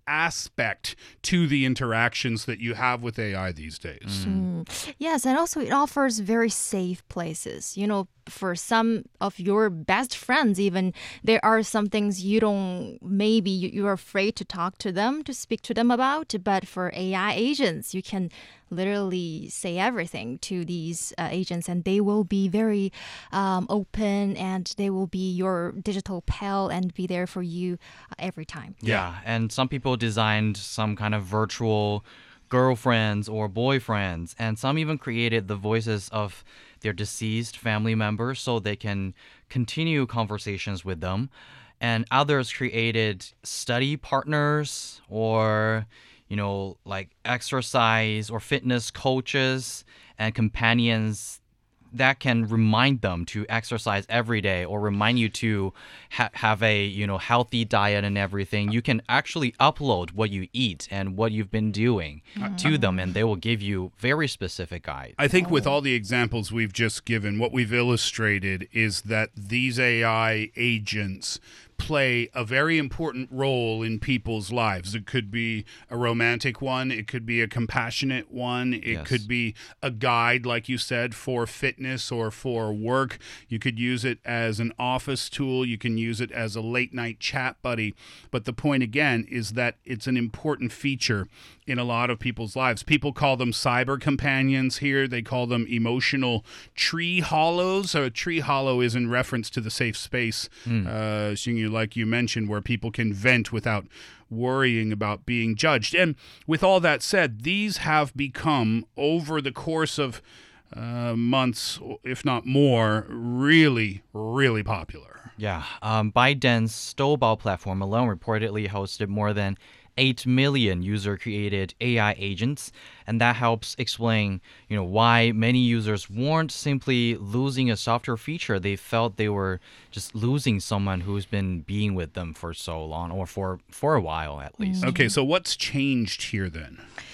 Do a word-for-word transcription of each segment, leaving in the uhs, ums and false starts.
aspect to the interactions that you have with A I these days. Mm. Yes, and also it offers very safe places. You know, for some of your best friends, even, there are some things you don't, maybe you- you're afraid to talk to them, to speak to them about. But for A I agents, you can literally say everything to these uh, agents, and they will be very um, open, and they will be your digital pal and be there for you uh, every time. Yeah, and some people designed some kind of virtual girlfriends or boyfriends, and some even created the voices of their deceased family members so they can continue conversations with them. And others created study partners or, you know, like exercise or fitness coaches and companions that can remind them to exercise every day or remind you to ha- have a, you know, healthy diet and everything. You can actually upload what you eat and what you've been doing to them, and they will give you very specific guides. I think with all the examples we've just given, what we've illustrated is that these A I agents play a very important role in people's lives. It could be a romantic one. It could be a compassionate one. It Yes. could be a guide, like you said, for fitness or for work. You could use it as an office tool. You can use it as a late night chat buddy. But the point, again, is that it's an important feature in a lot of people's lives. People call them cyber companions here. They call them emotional tree hollows. So a tree hollow is in reference to the safe space, mm. uh, Xingyu, like you mentioned, where people can vent without worrying about being judged. And with all that said, these have become, over the course of uh, months, if not more, really, really popular. Yeah, um, ByteDance Doubao platform alone reportedly hosted more than eight million user-created A I agents, and that helps explain, you know, why many users weren't simply losing a software feature. They felt they were just losing someone who's been being with them for so long, or for, for a while at least. Okay, so what's changed here then?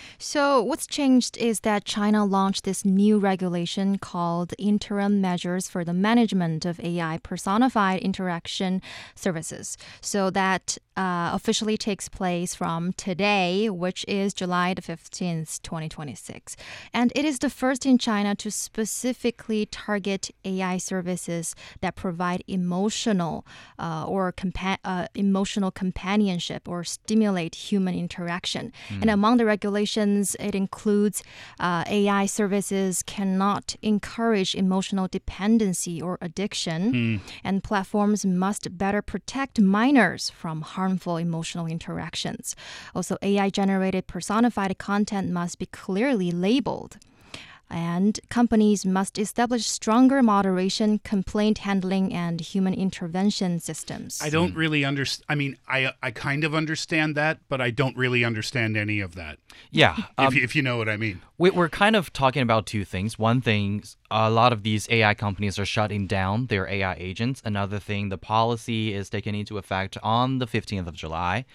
So what's changed is that China launched this new regulation called Interim Measures for the Management of A I Personified Interaction Services. So that uh, officially takes place from today, which is July the fifteenth, twenty twenty-six. And it is the first in China to specifically target A I services that provide emotional uh, or compa- uh, emotional companionship or stimulate human interaction. Mm. And among the regulations, it includes uh, A I services cannot encourage emotional dependency or addiction, mm. and platforms must better protect minors from harmful emotional interactions. Also, A I-generated personified content must be clearly labeled. And companies must establish stronger moderation, complaint handling, and human intervention systems. I don't really understand. I mean, I I kind of understand that, but I don't really understand any of that. Yeah. Um, if, um, if you know what I mean. we- We're kind of talking about two things. One thing, a lot of these A I companies are shutting down their A I agents. Another thing, the policy is taken into effect on the fifteenth of July.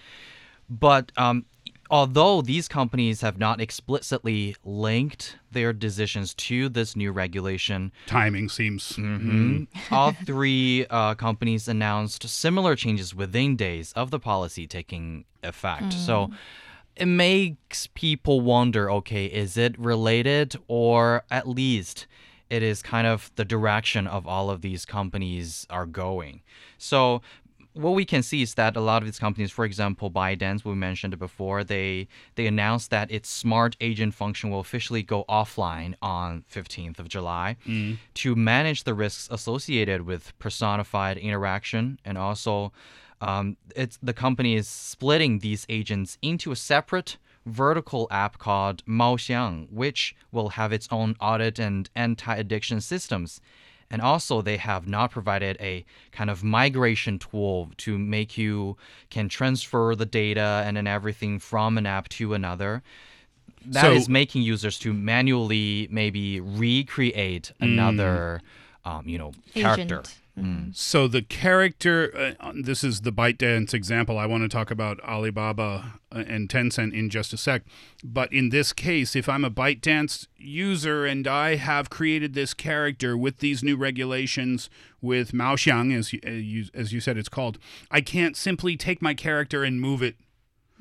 But um, although these companies have not explicitly linked their decisions to this new regulation, timing seems... Mm-hmm, all three uh, companies announced similar changes within days of the policy taking effect. Mm. So it makes people wonder, okay, is it related, or at least it is kind of the direction of all of these companies are going? So what we can see is that a lot of these companies, for example, ByteDance, we mentioned it before, they they announced that its smart agent function will officially go offline on fifteenth of July mm. to manage the risks associated with personified interaction. And also, um, it's the company is splitting these agents into a separate vertical app called Maoxiang, which will have its own audit and anti-addiction systems. And also, they have not provided a kind of migration tool to make you can transfer the data and then everything from an app to another. That so, is making users to manually maybe recreate another, mm, um, you know, character. Agent. Mm. So the character, uh, this is the ByteDance example. I want to talk about Alibaba and Tencent in just a sec. But in this case, if I'm a ByteDance user and I have created this character with these new regulations with Maoxiang, as you, as you said it's called, I can't simply take my character and move it. Yeah.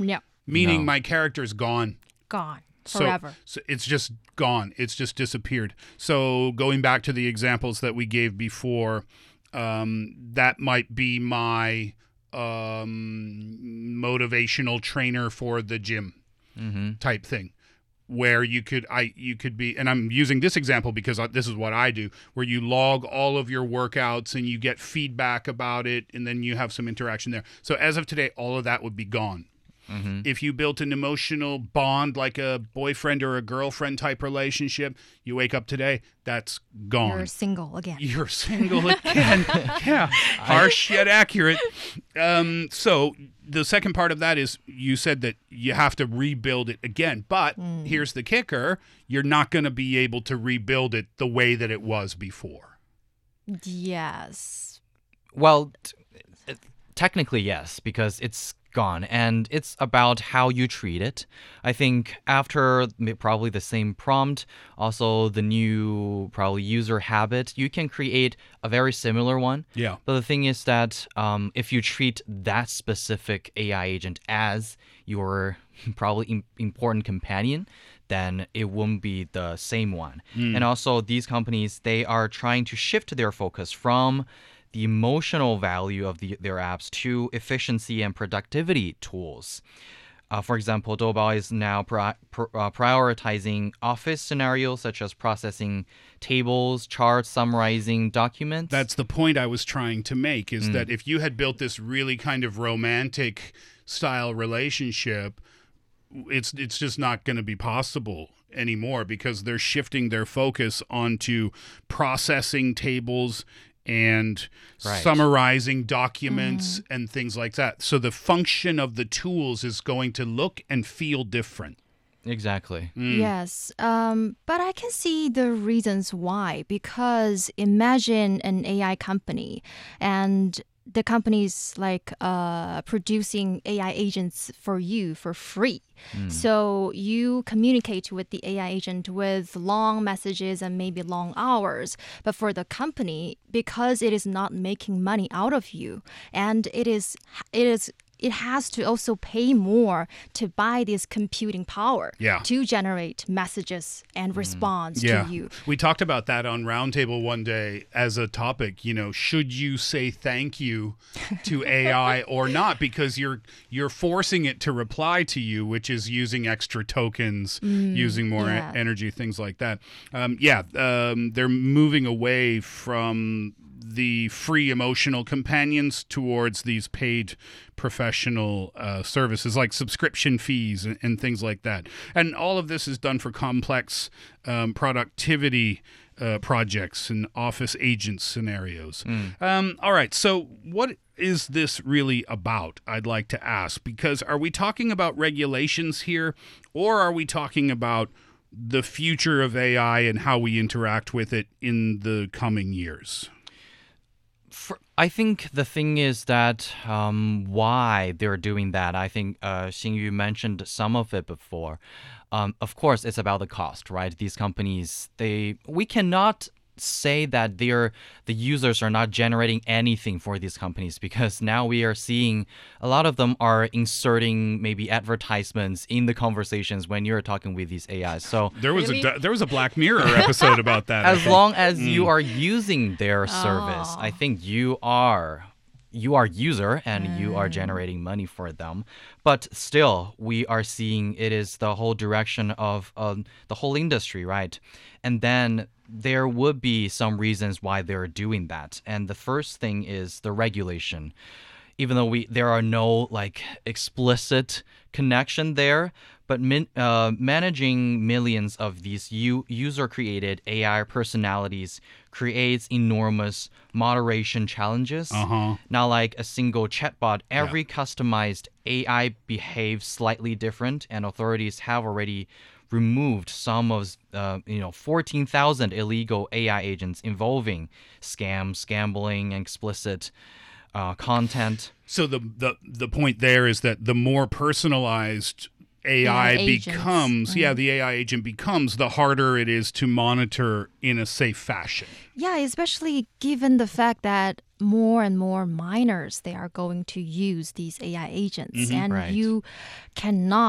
meaning No. my character's gone. Gone So- forever. So it's just gone. It's just disappeared. So going back to the examples that we gave before, um, that might be my um, motivational trainer for the gym Mm-hmm. type thing, where you could I you could be, and I'm using this example because I, this is what I do, where you log all of your workouts and you get feedback about it, and then you have some interaction there. So as of today, all of that would be gone. Mm-hmm. If you built an emotional bond like a boyfriend or a girlfriend type relationship, you wake up today, that's gone. You're single again. You're single again. Yeah, harsh yet accurate. Um, so the second part of that is you said that you have to rebuild it again. But here's the kicker. You're not going to be able to rebuild it the way that it was before. Yes. Well, t- uh, technically, yes, because it's gone and it's about how you treat it. I think after m- probably the same prompt, also the new probably user habit, you can create a very similar one. Yeah. But the thing is that um, if you treat that specific A I agent as your probably im- important companion, then it won't be the same one. And also, these companies, they are trying to shift their focus from the emotional value of the, their apps to efficiency and productivity tools. Uh, for example, Doubao is now pri- pr- uh, prioritizing office scenarios such as processing tables, charts, summarizing documents. That's the point I was trying to make, is that if you had built this really kind of romantic style relationship, it's it's just not going to be possible anymore, because they're shifting their focus onto processing tables and Right. summarizing documents and things like that. So the function of the tools is going to look and feel different. Exactly. Yes, um, but I can see the reasons why. Because imagine an A I company, and the company's like uh, producing A I agents for you for free. So you communicate with the A I agent with long messages and maybe long hours. But for the company, because it is not making money out of you, and it is it is it has to also pay more to buy this computing power Yeah. to generate messages and response Yeah. to you. We talked about that on Roundtable one day as a topic. You know, should you say thank you to A I or not? Because you're you're forcing it to reply to you, which is using extra tokens, using more e- yeah. energy, things like that. Um, yeah, um, they're moving away from the free emotional companions towards these paid professional uh, services like subscription fees and, and things like that. And all of this is done for complex um, productivity uh, projects and office agent scenarios. Um, all right. So what is this really about? I'd like to ask, because are we talking about regulations here, or are we talking about the future of A I and how we interact with it in the coming years? For, I think the thing is that um, why they're doing that. I think uh, Xingyu mentioned some of it before. Um, of course, it's about the cost, right? These companies, they we cannot say that they're the users are not generating anything for these companies, because now we are seeing a lot of them are inserting maybe advertisements in the conversations when you're talking with these A Is. So There was Really? a there was a Black Mirror episode about that. I as think. long as you are using their service, I think you are you are user and you are generating money for them. But still, we are seeing it is the whole direction of um, the whole industry, right? And then there would be some reasons why they're doing that. And the first thing is the regulation. Even though we there are no like explicit connection there, but min, uh, managing millions of these u- user-created A I personalities creates enormous moderation challenges. Uh-huh. Not like a single chatbot, every customized A I behaves slightly different, and authorities have already removed some of uh, you know fourteen thousand illegal A I agents involving scams, gambling, and explicit uh, content. So the, the the point there is that the more personalized A I, A I agents. becomes, yeah, the A I agent becomes, the harder it is to monitor in a safe fashion. Yeah, especially given the fact that more and more minors, they are going to use these A I agents. And Right. you cannot